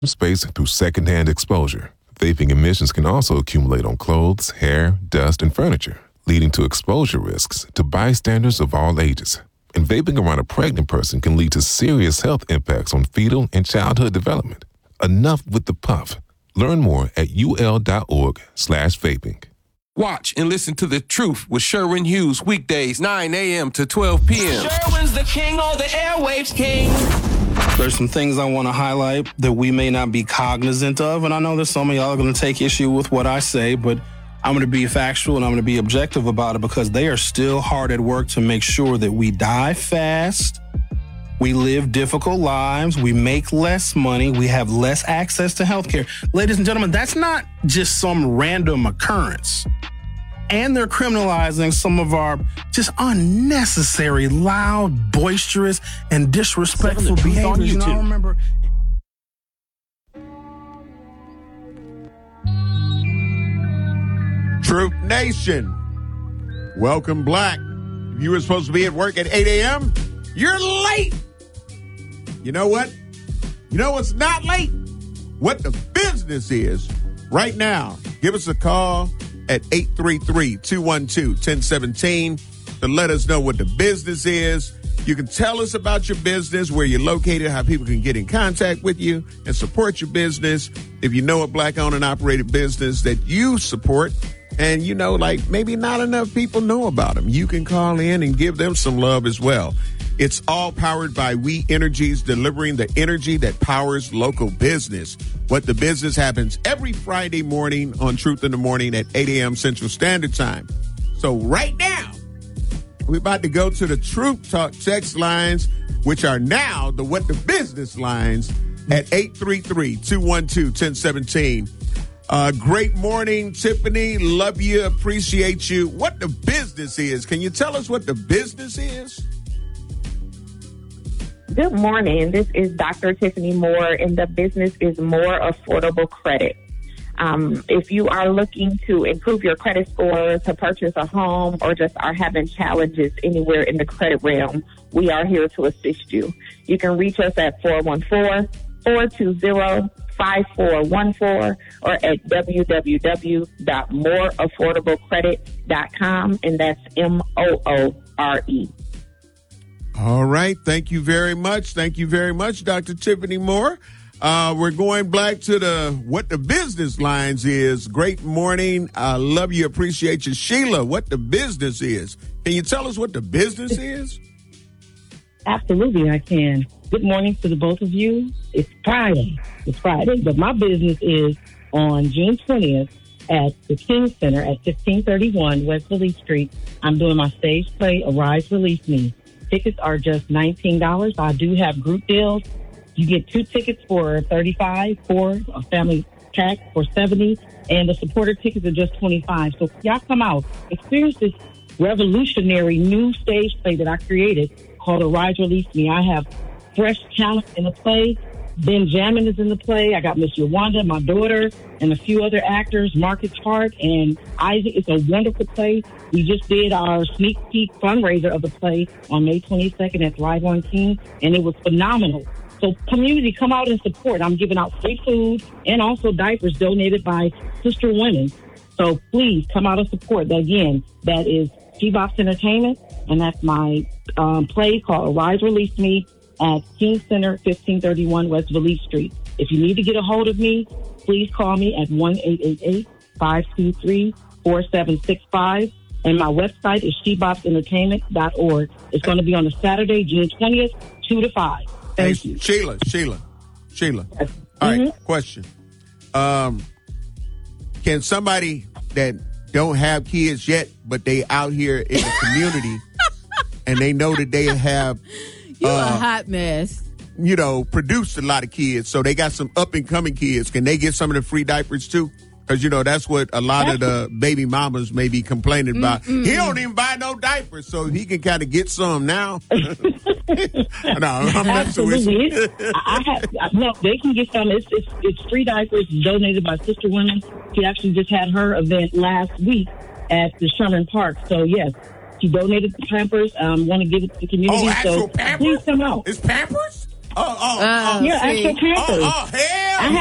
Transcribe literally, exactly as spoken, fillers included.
space through secondhand exposure. Vaping emissions can also accumulate on clothes, hair, dust, and furniture, leading to exposure risks to bystanders of all ages. And vaping around a pregnant person can lead to serious health impacts on fetal and childhood development. Enough with the puff. Learn more at ul.org slash vaping. Watch and listen to The Truth with Sherwin Hughes weekdays nine a.m. to twelve p.m. Sherwin's the king of the airwaves king. There's some things I want to highlight that we may not be cognizant of, and I know that some of y'all are going to take issue with what I say, but I'm going to be factual and I'm going to be objective about it because they are still hard at work to make sure that we die fast, we live difficult lives, we make less money, we have less access to healthcare. Ladies and gentlemen, that's not just some random occurrence. And they're criminalizing some of our just unnecessary, loud, boisterous, and disrespectful behaviors. You know, I remember. Truth Nation. Welcome, Black. If you were supposed to be at work at eight a.m., you're late. You know what? You know what's not late? What the business is. Right now, give us a call at eight three three, two one two, one zero one seven to let us know what the business is. You can tell us about your business, where you're located, how people can get in contact with you and support your business. If you know a Black-owned and operated business that you support, and you know, like maybe not enough people know about them, you can call in and give them some love as well. It's all powered by We Energies, delivering the energy that powers local business. What the Business happens every Friday morning on Truth in the Morning at eight a.m. Central Standard Time. So right now, we're about to go to the Truth Talk text lines, which are now the What the Business lines at eight three three, two one two, one zero one seven. Uh, great morning, Tiffany. Love you, appreciate you. What the business is. Can you tell us what the business is? Good morning. This is Doctor Tiffany Moore, and the business is More Affordable Credit. Um, if you are looking to improve your credit score, to purchase a home, or just are having challenges anywhere in the credit realm, we are here to assist you. You can reach us at four one four, four two zero, five four one four or at w w w dot more affordable credit dot com, and that's M O O R E. All right. Thank you very much. Thank you very much, Doctor Tiffany Moore. Uh, we're going back to the What the Business lines is. Great morning. I love you. Appreciate you. Sheila, what the business is. Can you tell us what the business is? Absolutely, I can. Good morning to the both of you. It's Friday. It's Friday, but my business is on June twentieth at the King Center at fifteen thirty-one West Valley Street. I'm doing my stage play, Arise, Release Me. Tickets are just nineteen dollars. I do have group deals. You get two tickets for thirty-five dollars, for a family pack for seventy dollars, and the supporter tickets are just twenty-five dollars. So y'all come out, experience this revolutionary new stage play that I created called Arise, Release Me. I have fresh talent in the play. Benjamin is in the play. I got Miss Yawanda, my daughter, and a few other actors, Marcus Hart and Isaac. It's a wonderful play. We just did our sneak peek fundraiser of the play on May twenty-second at Thrive on King, and it was phenomenal. So community, come out and support. I'm giving out free food and also diapers donated by Sister Women. So please come out and support. Again, that is G-Box Entertainment, and that's my um, play called Arise, Release Me at King Center, fifteen thirty-one West Valley Street. If you need to get a hold of me, please call me at one eight eight eight, five two three, four seven six five. And my website is she box entertainment dot org. It's going to be on a Saturday, June twentieth, two to five. Thank hey, you. Sheila, Sheila, Sheila. Yes. All Mm-hmm. right, question. Um, can somebody that don't have kids yet, but they out here in the community and they know that they have You uh, a hot mess. you know, produced a lot of kids, so they got some up and coming kids. Can they get some of the free diapers too? Because, you know, that's what a lot of the baby mamas may be complaining about. Mm-mm. He don't even buy no diapers, so he can kind of get some now. No, I'm messing with you. I have, no, they can get some. It's, it's, it's free diapers donated by Sister Women. She actually just had her event last week at the Sherman Park. So, yes, she donated the Pampers. Um, want to give it to the community. Oh, actual so Pampers? please come out. It's Pampers? Oh, oh, Uh, oh. Yeah, see. actual campers. Oh, oh, hell I